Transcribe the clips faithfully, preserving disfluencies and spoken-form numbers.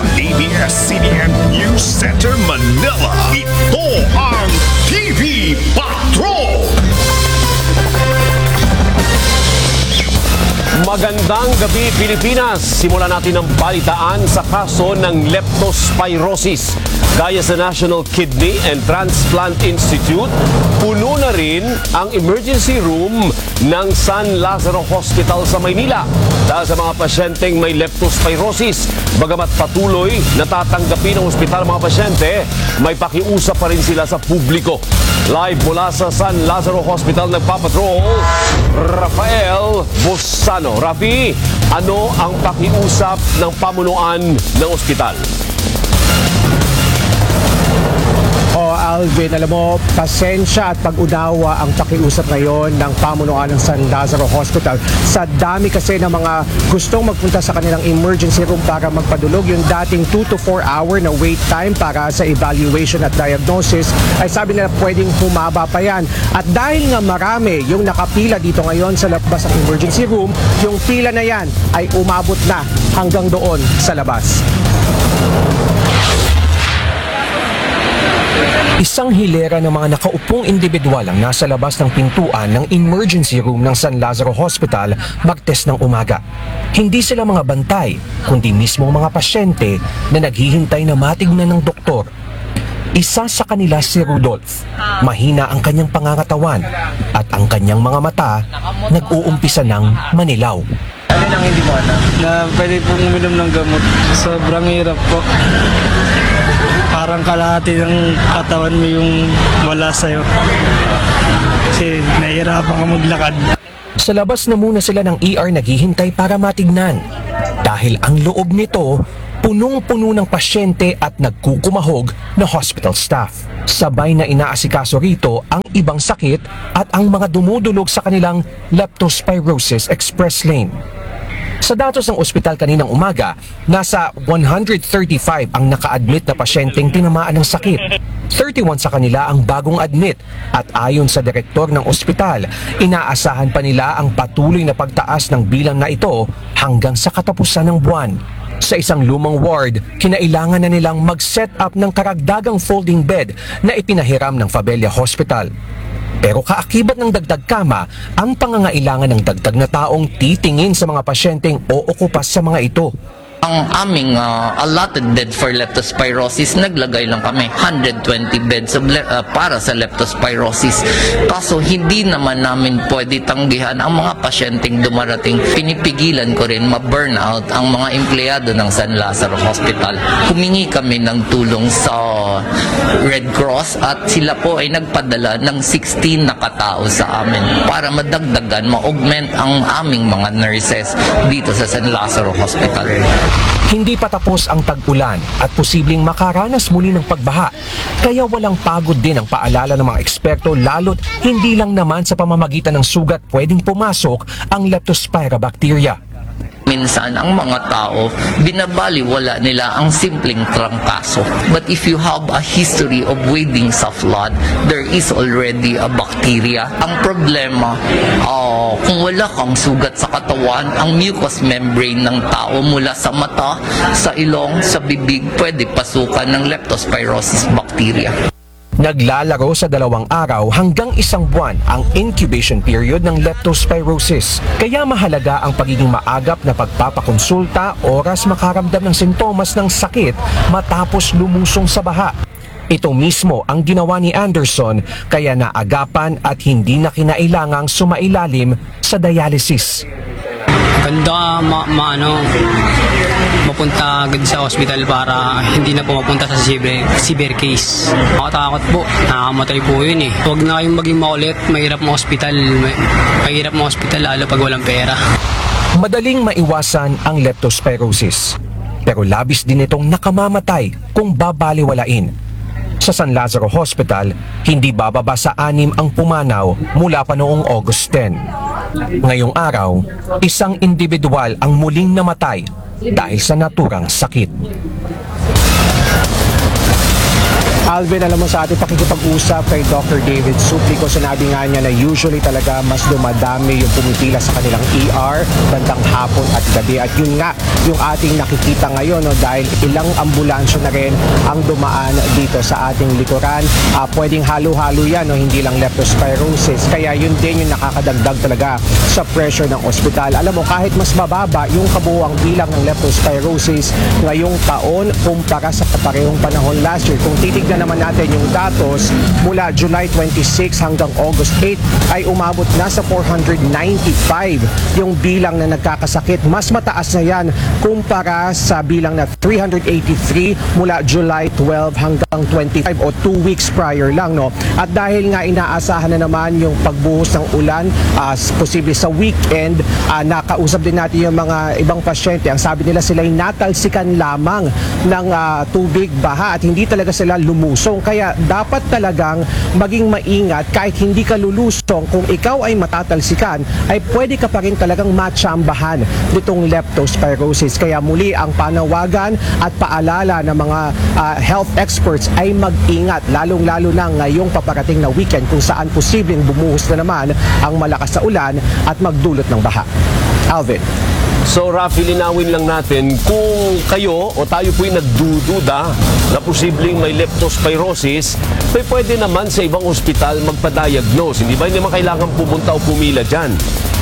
sa A B S C B N News Center Manila. Ito ang T V Patrol! Magandang gabi, Pilipinas! Simulan natin ang balitaan sa kaso ng leptospirosis. Gaya sa National Kidney and Transplant Institute, puno na rin ang emergency room ng San Lazaro Hospital sa Maynila dahil sa mga pasyenteng may leptospirosis. Bagamat patuloy natatanggapin ng ospital mga pasyente, may pakiusap pa rin sila sa publiko. Live mula sa San Lazaro Hospital nagpapatrol, Rafael Bosano. Rafi, ano ang pakiusap ng pamunuan ng ospital? O Alvin, alam mo, pasensya at pag-unawa ang pakiusap ngayon ng pamunuan ng San Lazaro Hospital. Sa dami kasi ng mga gustong magpunta sa kanilang emergency room para magpadulog, yung dating two to four hour na wait time para sa evaluation at diagnosis, ay sabi nila pwedeng humaba pa yan. At dahil nga marami yung nakapila dito ngayon sa labas ng emergency room, yung pila na yan ay umabot na hanggang doon sa labas. Isang hilera ng mga nakaupong individual ang nasa labas ng pintuan ng emergency room ng San Lazaro Hospital Martes ng umaga. Hindi sila mga bantay, kundi mismo mga pasyente na naghihintay na matignan ng doktor. Isa sa kanila si Rudolph. Mahina ang kanyang pangangatawan at ang kanyang mga mata nag-uumpisa ng manilaw. Ano lang hindi mo alam? Na pwede pong uminom ng gamot. Sobrang hirap po. Parang kalahati ng katawan mo yung wala sa'yo. Kasi nahihirapan ka maglakad. Sa labas na muna sila ng E R naghihintay para matignan. Dahil ang loob nito, punong-puno ng pasyente at nagkukumahog na hospital staff. Sabay na inaasikaso rito ang ibang sakit at ang mga dumudulog sa kanilang leptospirosis express lane. Sa datos ng ospital kaninang umaga, nasa one hundred thirty-five ang naka-admit na pasyenteng tinamaan ng sakit. thirty-one sa kanila ang bagong admit at ayon sa direktor ng ospital, inaasahan pa nila ang patuloy na pagtaas ng bilang na ito hanggang sa katapusan ng buwan. Sa isang lumang ward, kinailangan na nilang mag-set up ng karagdagang folding bed na ipinahiram ng Fabella Hospital. Pero kaakibat ng dagdag kama, ang pangangailangan ng dagdag na taong titingin sa mga pasyenteng ookupas sa mga ito. Ang aming uh, allotted bed for leptospirosis, naglagay lang kami one hundred twenty beds of le- uh, para sa leptospirosis. Kaso hindi naman namin pwede tanggihan ang mga pasyenteng dumarating. Pinipigilan ko rin ma-burnout ang mga empleyado ng San Lazaro Hospital. Humingi kami ng tulong sa Red Cross at sila po ay nagpadala ng sixteen na katao sa amin para madagdagan, ma-augment ang aming mga nurses dito sa San Lazaro Hospital. Hindi pa tapos ang tag-ulan at posibleng makaranas muli ng pagbaha. Kaya walang pagod din ang paalala ng mga eksperto, lalo't hindi lang naman sa pamamagitan ng sugat pwedeng pumasok ang leptospira bacteria. Minsan, ang mga tao, binabaliwala nila ang simpleng trangkaso. But if you have a history of wading sa flood, there is already a bacteria. Ang problema, uh, kung wala kang sugat sa katawan, ang mucous membrane ng tao mula sa mata, sa ilong, sa bibig, pwede pasukan ng leptospirosis bacteria. Naglalaro sa dalawang araw hanggang isang buwan ang incubation period ng leptospirosis. Kaya mahalaga ang pagiging maagap na pagpapakonsulta oras makaramdam ng sintomas ng sakit matapos lumusong sa baha. Ito mismo ang ginawa ni Anderson kaya naagapan at hindi na kinailangang sumailalim sa dialysis. Ganda ma, ma ano, mapunta agad sa hospital para hindi na po mapunta sa severe, severe case. Makatakot po, nakakamatay po yun eh. Huwag na kayong maging maulit, mahirap mo hospital, may, mahirap mo hospital lalo pag walang pera. Madaling maiwasan ang leptospirosis, pero labis din itong nakamamatay kung babaliwalain. Sa San Lazaro Hospital, hindi bababa sa anim ang pumanaw mula pa noong August tenth. Ngayong araw, isang individual ang muling namatay dahil sa naturang sakit. Alvin, alam mo sa ating pakikipag-usap kay Doctor David Suplico, sinabi nga niya na usually talaga mas dumadami yung pumipila sa kanilang E R bandang hapon at gabi. At yun nga yung ating nakikita ngayon, no, dahil ilang ambulansya na rin ang dumaan dito sa ating likuran. Uh, pwedeng halo-halo yan, no, hindi lang leptospirosis. Kaya yun din yung nakakadagdag talaga sa pressure ng ospital. Alam mo, kahit mas mababa yung kabuuang bilang ng leptospirosis ngayong taon kumpara sa parehong panahon last year, kung titignan naman natin yung datos mula July twenty-six hanggang August eight ay umabot na sa four hundred ninety-five yung bilang na nagkakasakit. Mas mataas na yan kumpara sa bilang na three hundred eighty-three mula July twelve hanggang twenty-five o two weeks prior lang, no. At dahil nga inaasahan na naman yung pagbuhos ng ulan, uh, posible sa weekend, uh, nakausap din natin yung mga ibang pasyente. Ang sabi nila, sila'y natalsikan lamang ng uh, tubig baha at hindi talaga sila lumusong. Kaya dapat talagang maging maingat kahit hindi ka lulusong. Kung ikaw ay matatalsikan, ay pwede ka pa rin talagang matsambahan nitong leptospirosis. Kaya muli ang panawagan at paalala ng mga uh, health experts ay mag-ingat, lalong-lalo na ngayong paparating na weekend kung saan posibleng bumuhos na naman ang malakas na ulan at magdulot ng baha. Alvin. So Rafi, linawin lang natin kung kayo o tayo po'y nagdududa na posibleng may leptospirosis, may pwede naman sa ibang ospital magpa-diagnose. Hindi ba hindi naman kailangan pumunta o pumila dyan?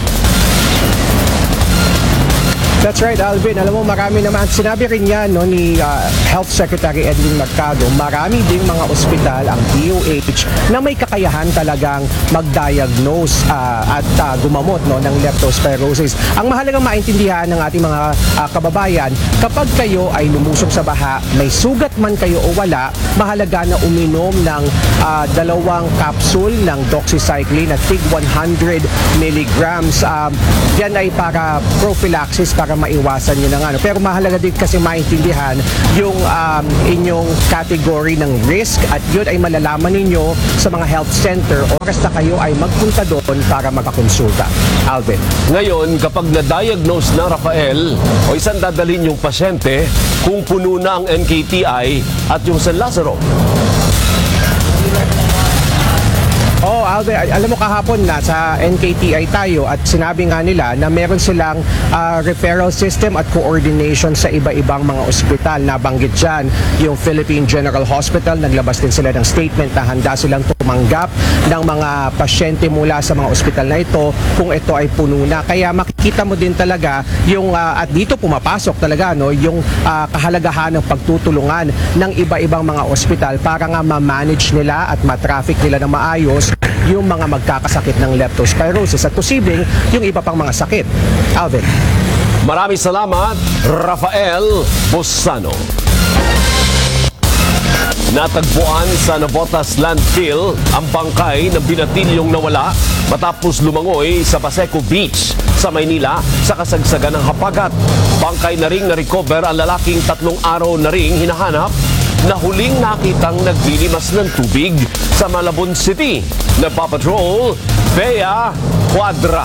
That's right, Alvin. Alam mo, marami naman. Sinabi rin yan, no, ni uh, Health Secretary Edwin Mercado, marami ding mga ospital, ang D O H, na may kakayahan talagang mag-diagnose uh, at uh, gumamot, no, ng leptospirosis. Ang mahalagang maintindihan ng ating mga uh, kababayan, kapag kayo ay lumusong sa baha, may sugat man kayo o wala, mahalaga na uminom ng uh, dalawang capsule ng doxycycline at tig one hundred milligrams. Um, yan ay para prophylaxis, para maiwasan nyo ng ano. Pero mahalaga din kasi maintindihan yung um, inyong category ng risk at yun ay malalaman ninyo sa mga health center oras na kayo ay magpunta doon para magpakonsulta. Alvin. Ngayon, kapag na-diagnose na Rafael o isang dadalhin yung pasyente kung puno na ang N K T I at yung San Lazaro. Oh, Alvin, alam mo kahapon na sa N K T I tayo at sinabi nga nila na meron silang uh, referral system at coordination sa iba-ibang mga ospital. Nabanggit dyan yung Philippine General Hospital, naglabas din sila ng statement na handa silang tumanggap ng mga pasyente mula sa mga ospital na ito kung ito ay puno na. Kaya makikita mo din talaga yung, uh, at dito pumapasok talaga, no, yung uh, kahalagahan ng pagtutulungan ng iba-ibang mga ospital para nga ma-manage nila at ma-traffic nila ng maayos yung mga magkakasakit ng leptospirosis at posibleng yung iba pang mga sakit. Alvin. Maraming salamat, Rafael Bosano. Natagpuan sa Navotas landfill ang bangkay ng binatilyong nawala matapos lumangoy sa Paseco Beach sa Maynila sa kasagsagan ng habagat. Bangkay na ring na-recover ang lalaking tatlong araw na ring hinahanap na huling nakitang naglilimas ng tubig sa Malabon City. Nagpapatrol, Bea Cuadra.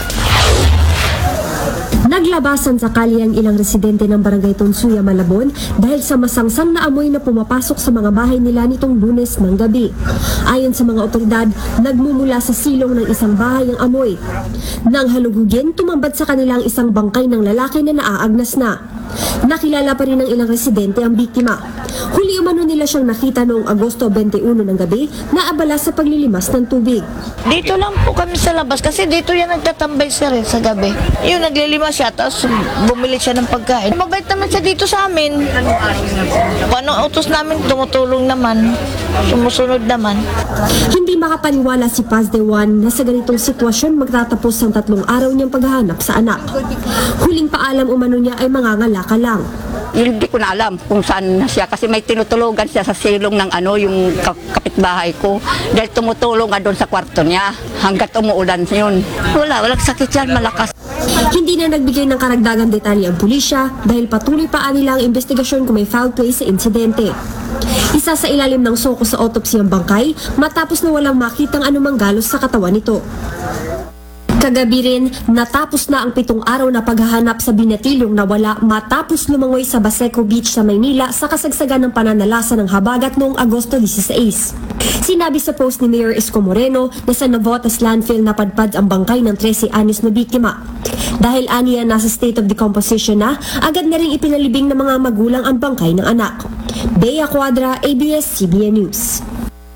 Naglabasan sa kalye ang ilang residente ng Barangay Tonsuya, Malabon dahil sa masangsang na amoy na pumapasok sa mga bahay nila nitong Lunes ng gabi. Ayon sa mga otoridad, nagmumula sa silong ng isang bahay ang amoy. Nang halugugin, tumambad sa kanila ang isang bangkay ng lalaki na naaagnas na. Nakilala pa rin ng ilang residente ang biktima. Huli umano nila siyang nakita noong Agosto twenty-one ng gabi na abala sa paglilimas ng tubig. Dito lang po kami sa labas kasi dito yan nagtatambay sir eh, sa gabi. Yung naglilimas siya tapos bumili siya ng pagkain. Mabait naman siya dito sa amin. Paano utos namin tumutulong naman. Sumusunod naman. Hindi makapaniwala si Paz Dewan na sa ganitong sitwasyon magtatapos ang tatlong araw niyang paghahanap sa anak. Huling paalam umano niya ay mangangalaka lang. Hindi ko na alam kung saan na siya kasi may tinutulugan siya sa silong ng ano yung kapitbahay ko dahil tumutulong nga doon sa kwarto niya hanggat umuulan yun. Wala, walang sakit yan, malakas. Hindi na nagbigay ng karagdagang detalye ang pulisya dahil patuloy pa nila ang investigasyon kung may foul play sa insidente. Isa sa ilalim ng soko sa autopsy ang bangkay matapos na walang makitang anumang galos sa katawan nito. Kagabi rin, natapos na ang pitong araw na paghahanap sa binatilyong nawala matapos lumangoy sa Baseco Beach sa Maynila sa kasagsagan ng pananalasa ng habagat noong Agosto labinseis. Sinabi sa post ni Mayor Isko Moreno na sa Navotas landfill napadpad ang bangkay ng trese anyos na biktima. Dahil aniya nasa state of decomposition na, agad na rin ipinalibing ng mga magulang ang bangkay ng anak. Bea Cuadra, A B S C B N News.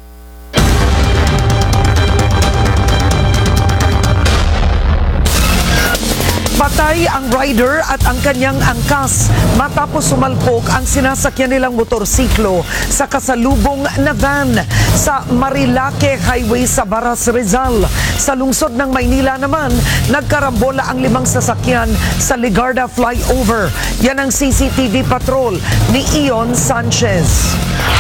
Patay ang rider at ang kanyang angkas matapos sumalpok ang sinasakyan nilang motorsiklo sa kasalubong na van sa Marilake Highway sa Baras, Rizal. Sa lungsod ng Maynila naman, nagkarambola ang limang sasakyan sa Ligarda flyover. Yan ang C C T V patrol ni Ion Sanchez.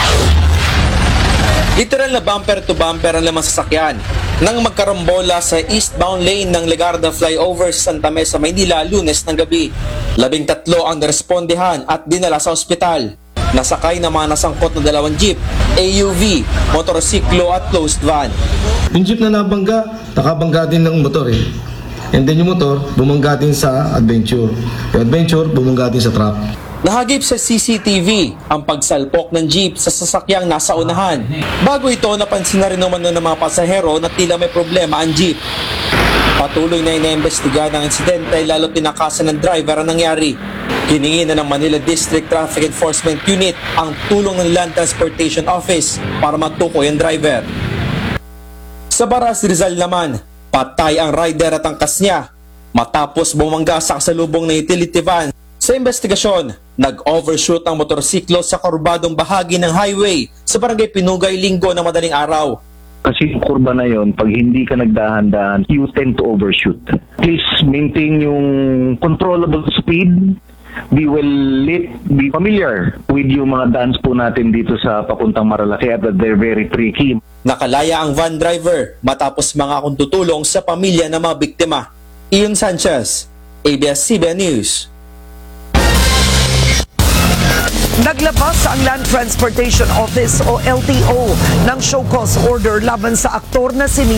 Literal na bumper to bumper ang lamang sasakyan nang magkarambola sa eastbound lane ng Ligarda flyover sa Santa Mesa, Maynila, Lunes ng gabi. Labing tatlo ang narespondehan at dinala sa ospital. Nasakay na mga nasangkot na dalawang jeep, A U V, motorsiklo at closed van. Yung jeep na nabangga, nakabangga din ng motor eh. And then yung motor, bumangga din sa adventure. Yung adventure, bumangga din sa truck. Nahagip sa C C T V ang pagsalpok ng jeep sa sasakyang nasa unahan. Bago ito, napansin na rin naman ng mga pasahero na tila may problema ang jeep. Patuloy na ina-imbestiga ng insidente lalo tinakasan ng driver ang nangyari. Hiningi na ng Manila District Traffic Enforcement Unit ang tulong ng Land Transportation Office para matukoy ang driver. Sa Baras, Rizal naman, patay ang rider at angkas niya matapos bumangga sa kasalubong ng utility van. Sa investigasyon, nag-overshoot ang motorsiklo sa kurbadong bahagi ng highway sa Barangay Pinugay Linggo ng madaling araw. Kasi yung kurba na yon, pag hindi ka nagdahan-dahan, you tend to overshoot. Please maintain yung controllable speed. Be well lit, be familiar with yung mga dance po natin dito sa papuntang Marilake at they're very tricky. Nakalaya ang van driver matapos mga akong tutulong sa pamilya ng mga biktima. Ion Sanchez, A B S C B N News. Naglabas ang Land Transportation Office o L T O ng show cause order laban sa aktor na si